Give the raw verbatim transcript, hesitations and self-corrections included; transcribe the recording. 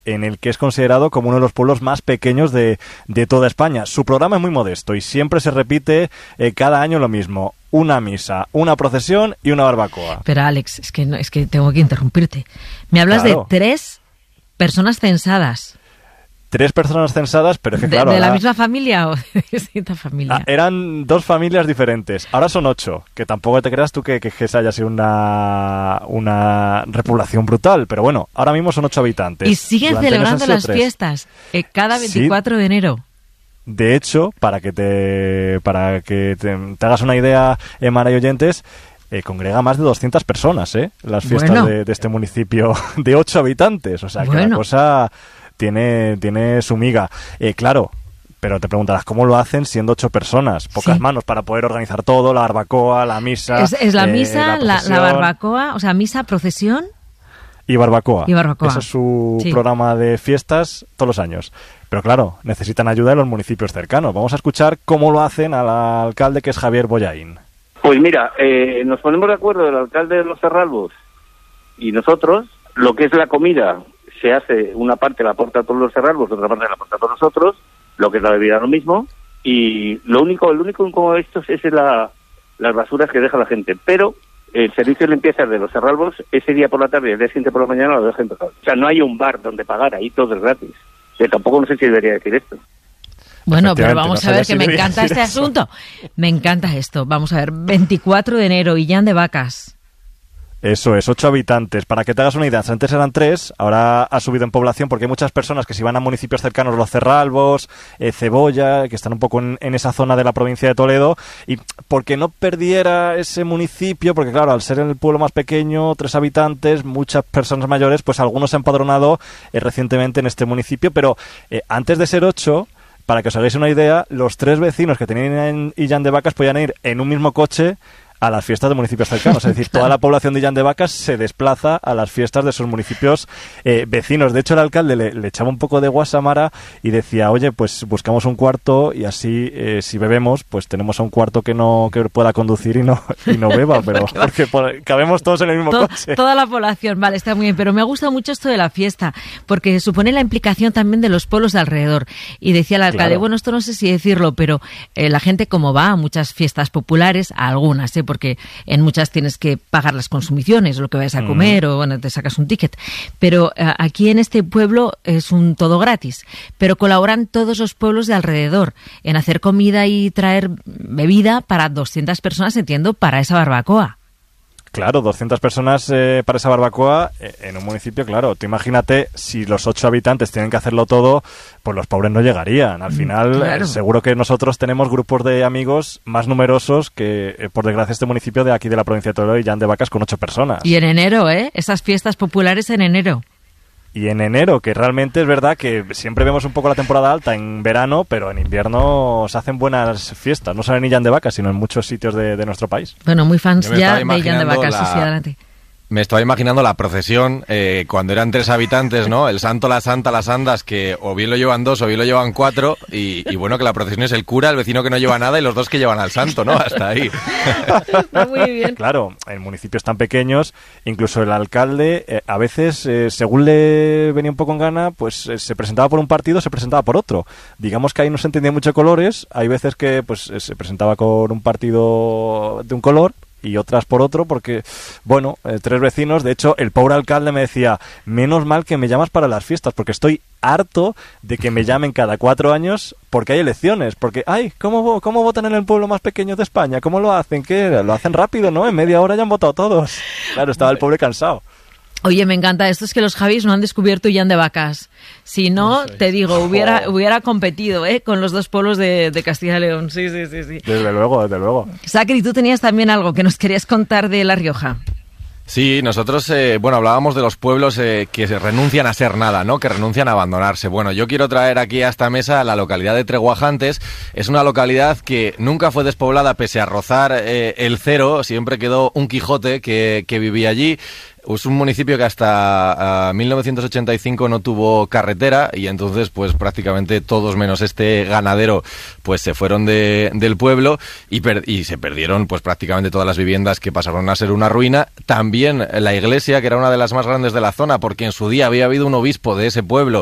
en el que es considerado como uno de los pueblos más pequeños de, de toda España. Su programa es muy modesto y siempre se repite eh, cada año lo mismo. Una misa, una procesión y una barbacoa. Pero Alex, es que, no, es que tengo que interrumpirte. Me hablas claro. de tres personas censadas. Tres personas censadas, pero es que ¿De, claro... ¿De la ahora, misma familia o de distinta familia? Ah, eran dos familias diferentes. Ahora son ocho, que tampoco te creas tú que, que, que esa haya sido una, una repoblación brutal. Pero bueno, ahora mismo son ocho habitantes. Y siguen Durante celebrando las tres. fiestas eh, cada veinticuatro sí. de enero. De hecho, para que te para que te, te hagas una idea, eh, Mara y oyentes, eh, congrega más de doscientas personas, ¿eh? Las fiestas bueno. de, de este municipio de ocho habitantes. O sea, bueno. que la cosa... Tiene, tiene su miga. Eh, claro, pero te preguntarás, ¿cómo lo hacen siendo ocho personas? Pocas sí. manos para poder organizar todo, la barbacoa, la misa... Es, es la eh, misa, la, la barbacoa, o sea, misa, procesión... Y barbacoa. Y barbacoa. Ese es su sí. programa de fiestas todos los años. Pero claro, necesitan ayuda de los municipios cercanos. Vamos a escuchar cómo lo hacen al alcalde, que es Javier Bollaín. Pues mira, eh, nos ponemos de acuerdo el alcalde de Los Cerralbos y nosotros, lo que es la comida... se hace, una parte la aporta a todos los cerralbos, otra parte la aporta a todos nosotros, lo que es la bebida lo mismo, y lo único, el único incómodo de esto es la, las basuras que deja la gente, pero el servicio de limpieza de los cerralbos, ese día por la tarde y el día siguiente por la mañana lo dejan empezado. O sea, no hay un bar donde pagar, ahí todo es gratis. Yo tampoco no sé si debería decir esto. Bueno, pero vamos no a ver, si que me encanta este eso. asunto. Me encanta esto. Vamos a ver, veinticuatro de enero, Illán de Vacas. Eso es, ocho habitantes. Para que te hagas una idea, antes eran tres, ahora ha subido en población porque hay muchas personas que si van a municipios cercanos, Los Cerralbos, eh, Cebolla, que están un poco en, en esa zona de la provincia de Toledo, y porque no perdiera ese municipio, porque claro, al ser el pueblo más pequeño, tres habitantes, muchas personas mayores, pues algunos se han empadronado eh, recientemente en este municipio, pero eh, antes de ser ocho... Para que os hagáis una idea, los tres vecinos que tenían en Illán de Vacas podían ir en un mismo coche a las fiestas de municipios cercanos. Es decir, toda la población de Illán de Vacas se desplaza a las fiestas de sus municipios eh, vecinos. De hecho, el alcalde le, le echaba un poco de guasamara y decía, oye, pues buscamos un cuarto y así, eh, si bebemos, pues tenemos a un cuarto que no que pueda conducir y no y no beba, pero porque por, cabemos todos en el mismo Todo, coche. Toda la población, vale, está muy bien, pero me gusta mucho esto de la fiesta, porque supone la implicación también de los pueblos de alrededor. Y decía el alcalde, claro. bueno, esto no sé si decirlo, pero eh, la gente como va a muchas fiestas populares, a algunas, ¿eh? Porque en muchas tienes que pagar las consumiciones, lo que vayas a comer, mm. o bueno, te sacas un ticket. Pero eh, aquí en este pueblo es un todo gratis, pero colaboran todos los pueblos de alrededor en hacer comida y traer bebida para doscientas personas, entiendo, para esa barbacoa. Claro, doscientas personas eh, para esa barbacoa eh, en un municipio, claro. Tú imagínate, si los ocho habitantes tienen que hacerlo todo, pues los pobres no llegarían. Al final, claro. eh, seguro que nosotros tenemos grupos de amigos más numerosos que, eh, por desgracia, este municipio de aquí de la provincia de Toledo, Illán de Vacas, con ocho personas. Y en enero, ¿eh? Esas fiestas populares en enero. Y en enero, que realmente es verdad que siempre vemos un poco la temporada alta en verano, pero en invierno se hacen buenas fiestas, no solo en Illán de Vacas, sino en muchos sitios de, de nuestro país. Bueno, muy fans ya de Illán de Vacas, la... sí, sí, adelante. Me estaba imaginando la procesión eh, cuando eran tres habitantes, ¿no? El santo, la santa, las andas, que o bien lo llevan dos o bien lo llevan cuatro, y, y bueno, que la procesión es el cura, el vecino que no lleva nada y los dos que llevan al santo, ¿no? Hasta ahí. Está muy bien. Claro, en municipios tan pequeños, incluso el alcalde, eh, a veces, eh, según le venía un poco en gana, pues eh, se presentaba por un partido, se presentaba por otro. Digamos que ahí no se entendía mucho colores, hay veces que pues eh, se presentaba con un partido de un color, y otras por otro, porque, bueno, eh, tres vecinos, de hecho, el pobre alcalde me decía, menos mal que me llamas para las fiestas, porque estoy harto de que me llamen cada cuatro años porque hay elecciones, porque, ay, ¿cómo, cómo votan en el pueblo más pequeño de España? ¿Cómo lo hacen? ¿Qué? Lo hacen rápido, ¿no? En media hora ya han votado todos. Claro, estaba el pobre cansado. Oye, me encanta esto, es que los Javis no han descubierto Illán de Vacas. Si no, no te digo, hubiera hubiera competido ¿eh? con los dos pueblos de, de Castilla y León. Sí, sí, sí, sí. Desde luego, desde luego. Sacri, tú tenías también algo que nos querías contar de La Rioja. Sí, nosotros, eh, bueno, hablábamos de los pueblos eh, que se renuncian a ser nada, ¿no? Que renuncian a abandonarse. Bueno, yo quiero traer aquí a esta mesa la localidad de Treguajantes. Es una localidad que nunca fue despoblada pese a rozar eh, el cero. Siempre quedó un Quijote que, que vivía allí. Es un municipio que hasta uh, mil novecientos ochenta y cinco no tuvo carretera y entonces pues prácticamente todos menos este ganadero pues se fueron de, del pueblo y, per- y se perdieron pues prácticamente todas las viviendas, que pasaron a ser una ruina. También la iglesia, que era una de las más grandes de la zona, porque en su día había habido un obispo de ese pueblo